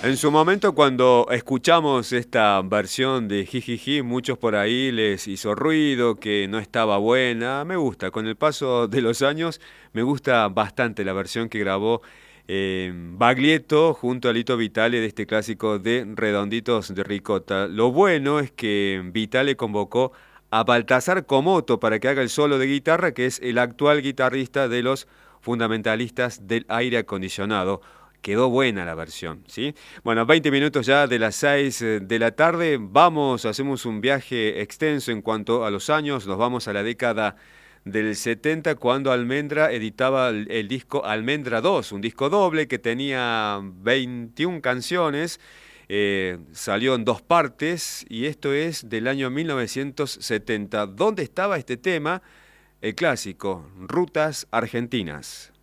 En su momento, cuando escuchamos esta versión de Jijiji, muchos por ahí les hizo ruido, que no estaba buena. Me gusta, con el paso de los años, me gusta bastante la versión que grabó Baglietto junto a Lito Vitale de este clásico de Redonditos de Ricota. Lo bueno es que Vitale convocó a Baltasar Comoto para que haga el solo de guitarra, que es el actual guitarrista de los fundamentalistas del aire acondicionado. Quedó buena la versión, ¿sí? Bueno, 20 minutos ya de las 6 de la tarde. Hacemos un viaje extenso en cuanto a los años. Nos vamos a la década del 70, cuando Almendra editaba el disco Almendra 2, un disco doble que tenía 21 canciones. Salió en dos partes y esto es del año 1970. ¿Dónde estaba este tema? El clásico, Rutas Argentinas.